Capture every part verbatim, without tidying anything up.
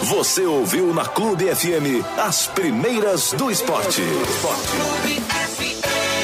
Você ouviu na Clube F M as primeiras do esporte. Clube F M.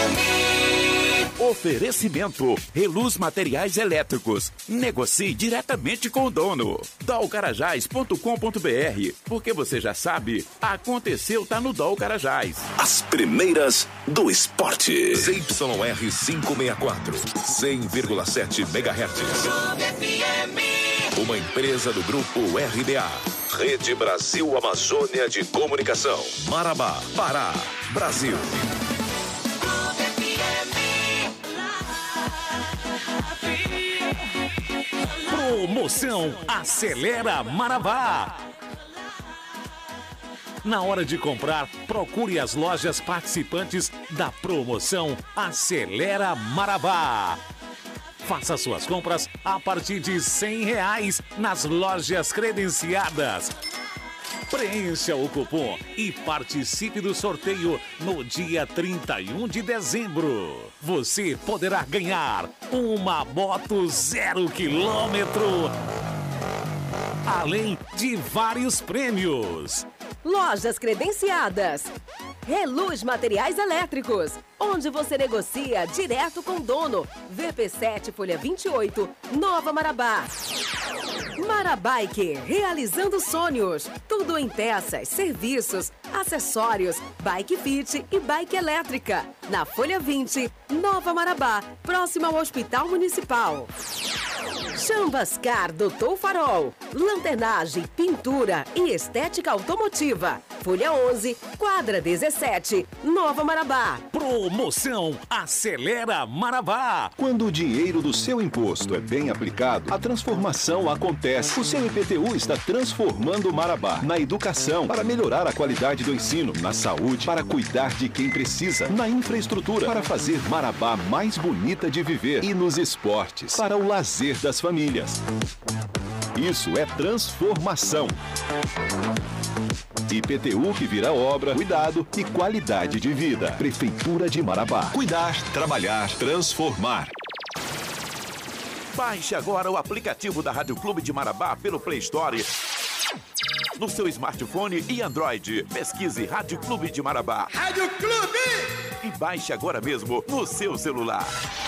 Oferecimento Reluz Materiais Elétricos. Negocie diretamente com o dono. dol carajás ponto com ponto b r. Porque você já sabe, aconteceu tá no Dol Carajás. As primeiras do esporte. Z Y R quinhentos e sessenta e quatro, cem vírgula sete megahertz. Uma empresa do grupo R B A. Rede Brasil Amazônia de Comunicação. Marabá, Pará, Brasil. Promoção Acelera Marabá. Na hora de comprar, procure as lojas participantes da promoção Acelera Marabá. Faça suas compras a partir de cem reais nas lojas credenciadas. Preencha o cupom e participe do sorteio no dia trinta e um de dezembro. Você poderá ganhar uma moto zero quilômetro, além de vários prêmios. Lojas credenciadas. Reluz Materiais Elétricos, onde você negocia direto com o dono. V P sete, Folha vinte e oito, Nova Marabá. Marabike, realizando sonhos. Tudo em peças, serviços, acessórios, bike fit e bike elétrica. Na Folha vinte, Nova Marabá, próximo ao Hospital Municipal. Chambascar Doutor Farol, lanternagem, pintura e estética automotiva. Folha onze, quadra dezessete, Nova Marabá. Promoção Acelera Marabá. Quando o dinheiro do seu imposto é bem aplicado, a transformação acontece. O seu I P T U está transformando Marabá na educação, para melhorar a qualidade do ensino, na saúde, para cuidar de quem precisa, na infraestrutura, para fazer Marabá mais bonita de viver e nos esportes, para o lazer das famílias. Isso é transformação. I P T U que vira obra, cuidado e qualidade de vida. Prefeitura de Marabá. Cuidar, trabalhar, transformar. Baixe agora o aplicativo da Rádio Clube de Marabá pelo Play Store. No seu smartphone e Android. Pesquise Rádio Clube de Marabá. Rádio Clube! E baixe agora mesmo no seu celular.